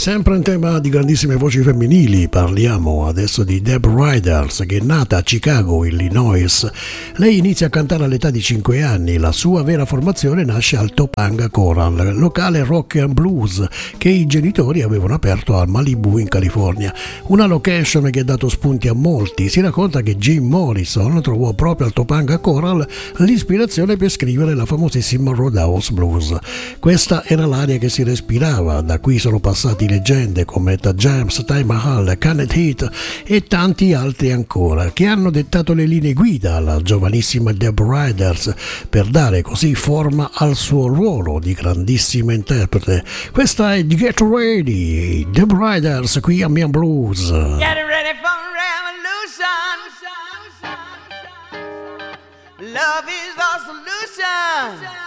Sempre in tema di grandissime voci femminili, parliamo adesso di Deb Riders, che è nata a Chicago, Illinois. Lei inizia a cantare all'età di 5 anni, la sua vera formazione nasce al Topanga Choral, locale rock and blues che i genitori avevano aperto a Malibu in California, una location che ha dato spunti a molti. Si racconta che Jim Morrison trovò proprio al Topanga Choral l'ispirazione per scrivere la famosissima Roadhouse Blues. Questa era l'aria che si respirava, da qui sono passati leggende come Etta James, Taj Mahal, Kenneth Heath e tanti altri ancora, che hanno dettato le linee guida alla giovanissima Deb Riders per dare così forma al suo ruolo di grandissima interprete. Questa è Get Ready, Deb Riders qui a Mian Blues. Get ready for revolution. Love is the solution.